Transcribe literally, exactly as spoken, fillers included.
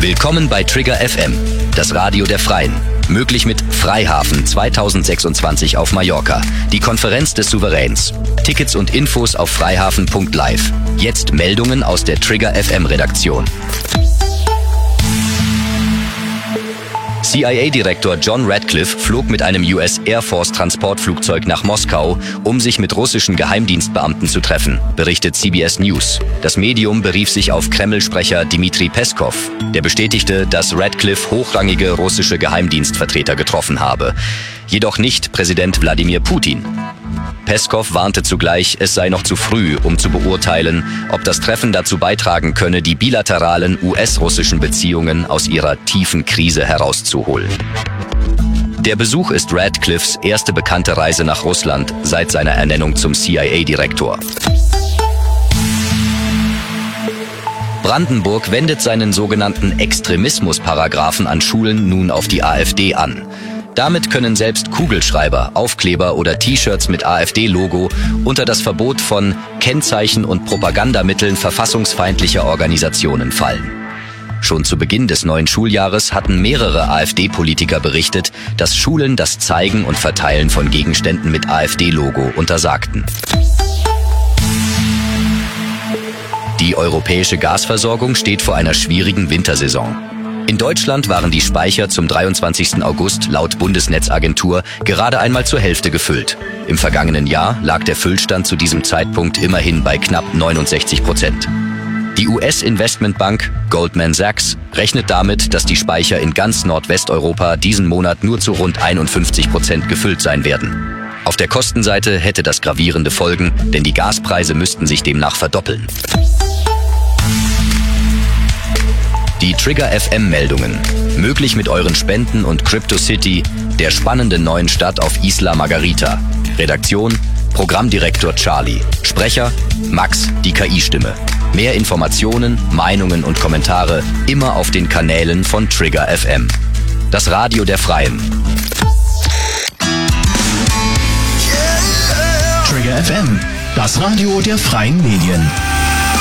Willkommen bei Trigger F M, das Radio der Freien. Möglich mit Freihafen zweitausendsechsundzwanzig auf Mallorca, die Konferenz des Souveräns. Tickets und Infos auf freihafen punkt live. Jetzt Meldungen aus der Trigger F M Redaktion. C I A-Direktor John Ratcliffe flog mit einem U S Air Force Transportflugzeug nach Moskau, um sich mit russischen Geheimdienstbeamten zu treffen, berichtet C B S News. Das Medium berief sich auf Kreml-Sprecher Dmitri Peskov. Der bestätigte, dass Ratcliffe hochrangige russische Geheimdienstvertreter getroffen habe. Jedoch nicht Präsident Wladimir Putin. Peskov warnte zugleich, es sei noch zu früh, um zu beurteilen, ob das Treffen dazu beitragen könne, die bilateralen U S-russischen Beziehungen aus ihrer tiefen Krise herauszuholen. Der Besuch ist Ratcliffes erste bekannte Reise nach Russland seit seiner Ernennung zum C I A-Direktor. Brandenburg wendet seinen sogenannten Extremismus-Paragraphen an Schulen nun auf die AfD an. Damit können selbst Kugelschreiber, Aufkleber oder T-Shirts mit AfD-Logo unter das Verbot von Kennzeichen und Propagandamitteln verfassungsfeindlicher Organisationen fallen. Schon zu Beginn des neuen Schuljahres hatten mehrere AfD-Politiker berichtet, dass Schulen das Zeigen und Verteilen von Gegenständen mit AfD-Logo untersagten. Die europäische Gasversorgung steht vor einer schwierigen Wintersaison. In Deutschland waren die Speicher zum dreiundzwanzigsten August laut Bundesnetzagentur gerade einmal zur Hälfte gefüllt. Im vergangenen Jahr lag der Füllstand zu diesem Zeitpunkt immerhin bei knapp neunundsechzig Prozent. Die U S-Investmentbank Goldman Sachs rechnet damit, dass die Speicher in ganz Nordwesteuropa diesen Monat nur zu rund einundfünfzig Prozent gefüllt sein werden. Auf der Kostenseite hätte das gravierende Folgen, denn die Gaspreise müssten sich demnach verdoppeln. Die Trigger F M-Meldungen. Möglich mit euren Spenden und CryptoCity, der spannenden neuen Stadt auf Isla Margarita. Redaktion, Programmdirektor Charlie. Sprecher, Max, die K I-Stimme. Mehr Informationen, Meinungen und Kommentare immer auf den Kanälen von Trigger F M. Das Radio der Freien. Trigger F M, das Radio der Freien Medien.